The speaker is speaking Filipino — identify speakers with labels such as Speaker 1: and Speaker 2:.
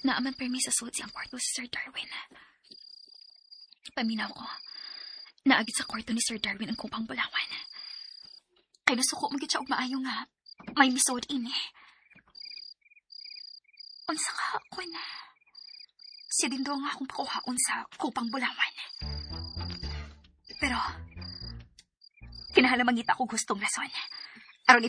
Speaker 1: Naaman permi sa sulod siyang kwarto si Sir Darwin. Paminaw ko, naagit sa kwarto ni Sir Darwin ang kupang bulawan. Kay nasuko magit siya og maayo nga, may misod ini. Unsa ka ako na? Siya din daw nga akong pakuhaon sa kupang bulawan. Pero, kinahalamang kita ko gustong rason.